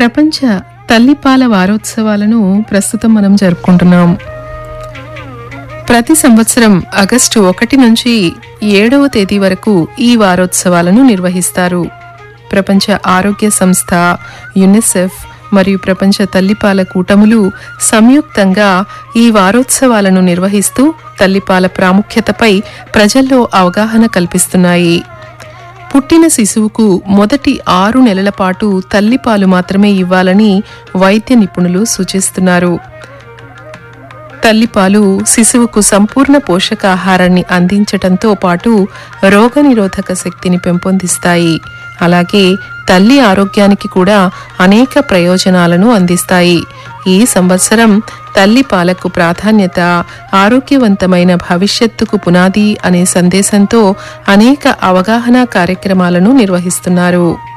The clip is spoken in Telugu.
ప్రపంచ తల్లిపాల వారోత్సవాలను ప్రస్తుతం మనం జరుపుకుంటున్నాం. ప్రతి సంవత్సరం ఆగస్టు 1 నుంచి 7వ తేదీ వరకు ఈ వారోత్సవాలను నిర్వహిస్తారు. ప్రపంచ ఆరోగ్య సంస్థ, యునిసెఫ్ మరియు ప్రపంచ తల్లిపాల కూటములు సంయుక్తంగా ఈ వారోత్సవాలను నిర్వహిస్తూ తల్లిపాల ప్రాముఖ్యతపై ప్రజల్లో అవగాహన కల్పిస్తున్నాయి. పుట్టిన శిశువుకు మొదటి 6 నెలల పాటు తల్లిపాలు మాత్రమే ఇవ్వాలని వైద్య నిపుణులు సూచిస్తున్నారు. తల్లిపాలు శిశువుకు సంపూర్ణ పోషకాహారాన్ని అందించటంతో పాటు రోగనిరోధక శక్తిని పెంపొందిస్తాయి. అలాగే తల్లి ఆరోగ్యానికి కూడా అనేక ప్రయోజనాలను అందిస్తాయి. ఈ సంవత్సరం తల్లిపాలకు ప్రాధాన్యత, ఆరోగ్యవంతమైన భవిష్యత్తుకు పునాది అనే సందేశంతో అనేక అవగాహన కార్యక్రమాలను నిర్వహిస్తున్నారు.